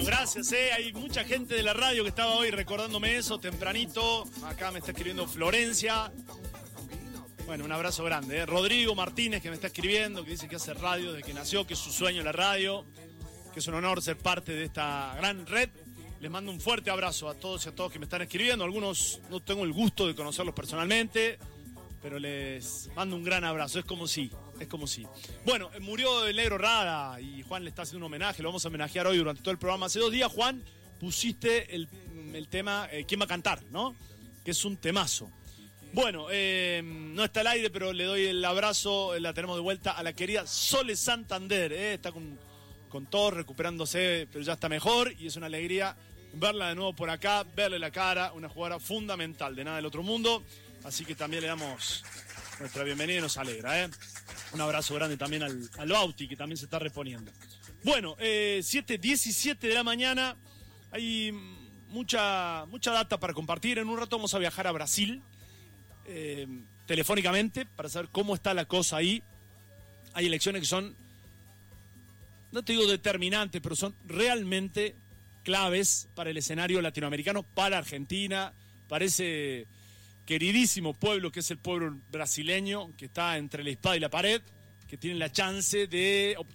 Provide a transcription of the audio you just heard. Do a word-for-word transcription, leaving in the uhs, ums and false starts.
Bueno, gracias, eh. Hay mucha gente de la radio que estaba hoy recordándome eso tempranito. Acá me está escribiendo Florencia. Bueno, un abrazo grande, eh. Rodrigo Martínez, que me está escribiendo, que dice que hace radio desde que nació, que es su sueño la radio, que es un honor ser parte de esta gran red. Les mando un fuerte abrazo a todos y a todos que me están escribiendo. Algunos no tengo el gusto de conocerlos personalmente, pero les mando un gran abrazo. Es como si, es como si. Bueno, murió el Negro Rada y Juan le está haciendo un homenaje. Lo vamos a homenajear hoy durante todo el programa. Hace dos días, Juan, pusiste el, el tema eh, ¿Quién va a cantar?, ¿no? Que es un temazo. Bueno, eh, no está al aire, pero le doy el abrazo. La tenemos de vuelta a la querida Sole Santander. Eh, está con, con todo, recuperándose, pero ya está mejor. Y es una alegría verla de nuevo por acá, verle la cara. Una jugadora fundamental de nada del otro mundo. Así que también le damos nuestra bienvenida y nos alegra, ¿eh? Un abrazo grande también al, al Bauti, que también se está reponiendo. Bueno, eh, siete diecisiete de la mañana. Hay mucha, mucha data para compartir. En un rato vamos a viajar a Brasil, eh, telefónicamente, para saber cómo está la cosa ahí. Hay elecciones que son, no te digo determinantes, pero son realmente claves para el escenario latinoamericano, para Argentina, para ese queridísimo pueblo que es el pueblo brasileño, que está entre la espada y la pared, que tiene la chance de